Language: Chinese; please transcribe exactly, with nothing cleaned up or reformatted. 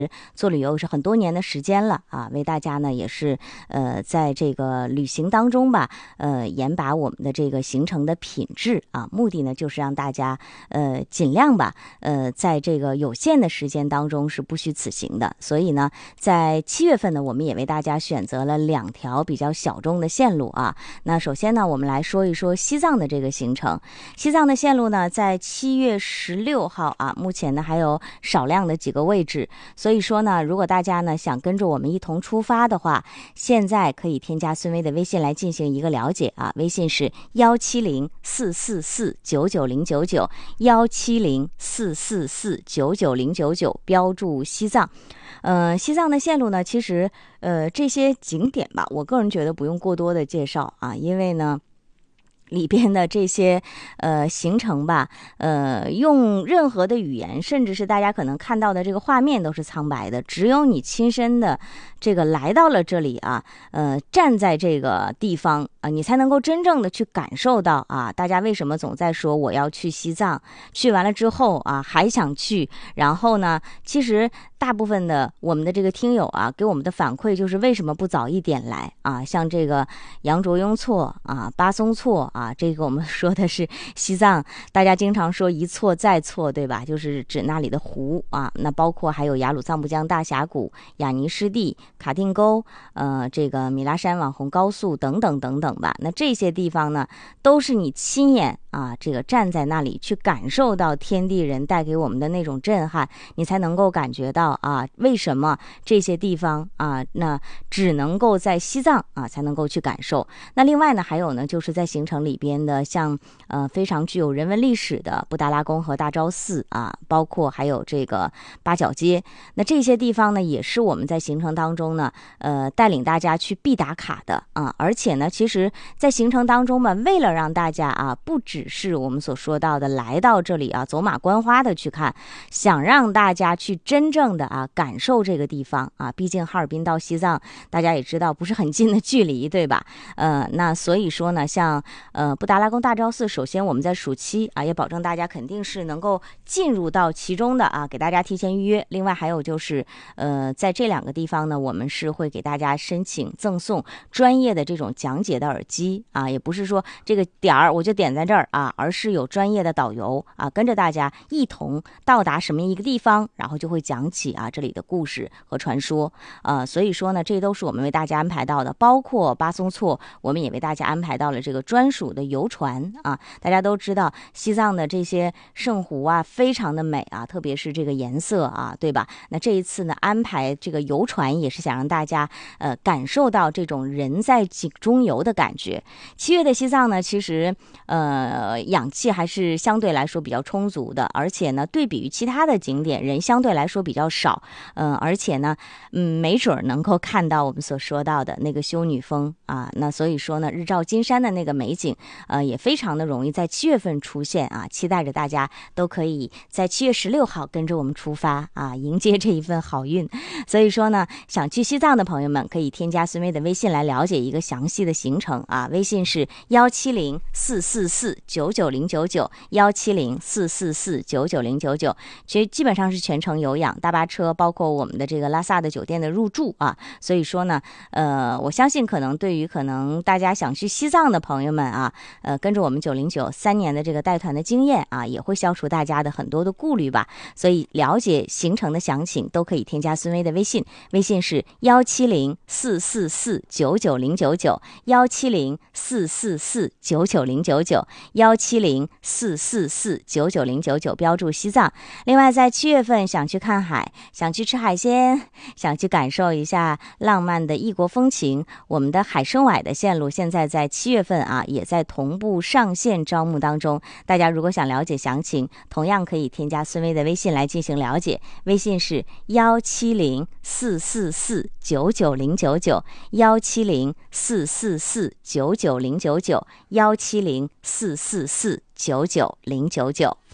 做旅游是很多年的时间了啊，为大家呢也是呃在这个旅行当中吧，呃严把我们的这个行程的品质啊，目的呢就是让大家呃尽量吧，呃在这个有限的时间当中是不虚此行的。所以呢，在七月份呢，我们也为大家选择了两条比较小众的线路啊。那首先呢，我们来说一说西藏的这个行程。西藏的线路呢，在七月十六号啊，目前呢还有少量的几个位置。所以说呢，如果大家呢想跟着我们一同出发的话，现在可以添加孙薇的微信来进行一个了解啊，微信是幺七零四四四九九零九九，幺七零四四四九九零九九，标注西藏。呃，西藏的线路呢，其实呃这些景点吧，我个人觉得不用过多的介绍啊，因为呢，里边的这些呃行程吧，呃，用任何的语言，甚至是大家可能看到的这个画面都是苍白的，只有你亲身的这个来到了这里啊，呃，站在这个地方啊，你才能够真正的去感受到啊，大家为什么总在说我要去西藏，去完了之后啊还想去，然后呢，其实大部分的我们的这个听友啊，给我们的反馈就是为什么不早一点来啊？像这个羊卓雍措啊、巴松措啊，这个我们说的是西藏，大家经常说一错再错，对吧？就是指那里的湖啊，那包括还有雅鲁藏布江大峡谷、雅尼湿地、卡定沟，呃，这个米拉山网红高速等等等等吧。那这些地方呢，都是你亲眼啊，这个站在那里去感受到天地人带给我们的那种震撼，你才能够感觉到啊，为什么这些地方啊，那只能够在西藏啊才能够去感受。那另外呢，还有呢，就是在行程里边的像呃非常具有人文历史的布达拉宫和大昭寺啊，包括还有这个八角街，那这些地方呢，也是我们在行程当中呢，呃带领大家去必打卡的啊。而且呢，其实在行程当中嘛，为了让大家啊，不只是我们所说到的来到这里啊走马观花的去看，想让大家去真正的啊感受这个地方啊，毕竟哈尔滨到西藏大家也知道不是很近的距离，对吧？呃，那所以说呢，像呃布达拉宫大昭寺，首先我们在暑期啊，也保证大家肯定是能够进入到其中的啊，给大家提前预约。另外还有就是呃在这两个地方呢，我们是会给大家申请赠送专业的这种讲解的耳机啊，也不是说这个点儿我就点在这儿啊，而是有专业的导游啊，跟着大家一同到达什么一个地方，然后就会讲起啊这里的故事和传说。呃，所以说呢，这都是我们为大家安排到的，包括巴松措，我们也为大家安排到了这个专属的游船啊。大家都知道西藏的这些圣湖啊，非常的美啊，特别是这个颜色啊，对吧？那这一次呢，安排这个游船也是想让大家呃感受到这种人在景中游的感觉。七月的西藏呢，其实呃氧气还是相对来说比较充足的，而且呢，对比于其他的景点，人相对来说比较少，嗯、呃，而且呢，嗯，没准能够看到我们所说到的那个修女峰啊，那所以说呢，日照金山的那个美景，呃，也非常的容易在七月份出现啊，期待着大家都可以在七月十六号跟着我们出发啊，迎接这一份好运。所以说呢，想去西藏的朋友们可以添加孙薇的微信来了解一个详细的行程啊，微信是幺七零四四四九九零九九，幺七零四四四九九零九九，其实基本上是全程有氧，大巴车，包括我们的这个拉萨的酒店的入住啊，所以说呢，呃，我相信可能对于可能大家想去西藏的朋友们啊，呃，跟着我们九零九三年的这个带团的经验啊，也会消除大家的很多的顾虑吧。所以了解行程的详情都可以添加孙薇的微信，微信是幺七零四四四九九零九九，幺七零四四四九九零九九，幺七零四四四九九零九九，标注西藏。另外在七月份想去看海，想去吃海鲜，想去感受一下浪漫的异国风情，我们的海参崴的线路现在在七月份啊也在同步上线招募当中，大家如果想了解详情，同样可以添加孙薇的微信来进行了解，微信是幺七零四四四九九零九九，幺七零四四四九九零九九，幺七零四四四九九零九九。